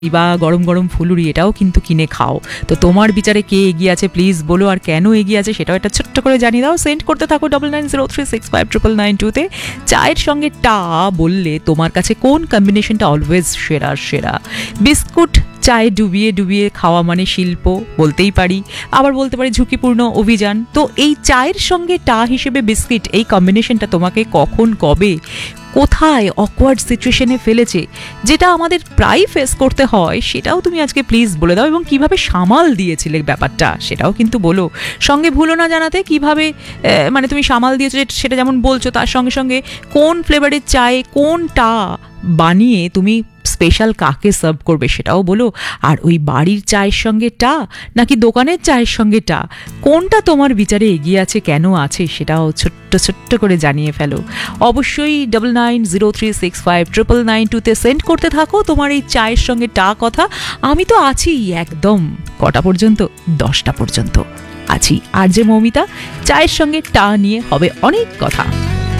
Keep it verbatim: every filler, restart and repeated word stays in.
বা গরম গরম ফুলুরি এটাও কিন্তু কিনে খাও। তো তোমার বিচারে কে এগিয়ে আছে প্লিজ বলো, আর কেন এগিয়ে আছে সেটাও একটা ছোট্ট করে জানিয়ে দাও। সেন্ড করতে থাকো double nine zero three six five triple nine টুতে। চায়ের সঙ্গে টা বললে তোমার কাছে কোন কম্বিনেশনটা অলওয়েজ সেরা সেরা? বিস্কুট চায়ে ডুবিয়ে ডুবিয়ে খাওয়া মানে শিল্প বলতেই পারি, আবার বলতে পারি ঝুঁকিপূর্ণ অভিযান। তো এই চায়ের সঙ্গে টা হিসেবে বিস্কিট, এই কম্বিনেশনটা তোমাকে কখন কবে কোথায় অকওয়ার্ড সিচুয়েশনে ফেলেছে, যেটা আমাদের প্রায় ফেস করতে হয়, সেটাও তুমি আজকে প্লিজ বলে দাও। এবং কিভাবে সামাল দিয়েছিলে ব্যাপারটা সেটাও কিন্তু বলো। সঙ্গে ভুলো না জানাতে কিভাবে মানে তুমি সামাল দিয়েছো, সেটা যেমন বলছো তার সঙ্গে সঙ্গে কোন ফ্লেভারের চায়ে কোনটা বানিয়ে তুমি স্পেশাল কাকে সার্ভ করবে সেটাও বলো। আর ওই বাড়ির চায়ের সঙ্গে টা নাকি দোকানের চায়ের সঙ্গে টা, কোনটা তোমার বিচারে এগিয়ে আছে, কেন আছে, সেটাও ছোট্ট ছোট্ট করে জানিয়ে ফেলো। অবশ্যই double nine zero three six five triple nine টুতে সেন্ড করতে থাকো তোমার এই চায়ের সঙ্গে টা কথা। আমি তো আছি একদম কটা পর্যন্ত, দশটা পর্যন্ত আছি। আর যে মৌমিতা, চায়ের সঙ্গে টা নিয়ে হবে অনেক কথা।